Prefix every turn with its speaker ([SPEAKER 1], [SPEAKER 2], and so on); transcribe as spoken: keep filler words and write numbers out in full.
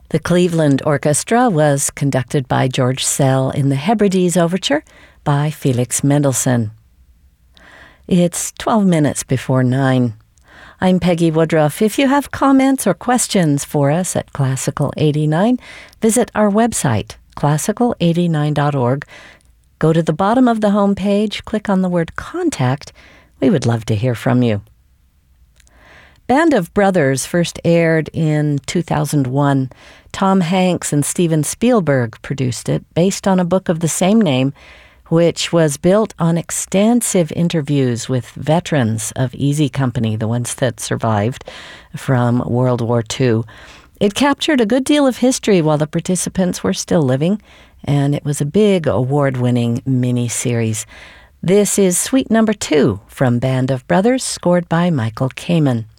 [SPEAKER 1] The Cleveland Orchestra was conducted by George Szell in the Hebrides Overture by Felix Mendelssohn. It's twelve minutes before nine. I'm Peggy Woodruff. If you have comments or questions for us at Classical eighty-nine, visit our website, classical eighty-nine dot org. Go to the bottom of the home page, click on the word Contact. We would love to hear from you. Band of Brothers first aired in two thousand one. Tom Hanks and Steven Spielberg produced it, based on a book of the same name, which was built on extensive interviews with veterans of Easy Company, the ones that survived from World War Two. It captured a good deal of history while the participants were still living, and it was a big award-winning mini-series. This is suite number two from Band of Brothers, scored by Michael Kamen.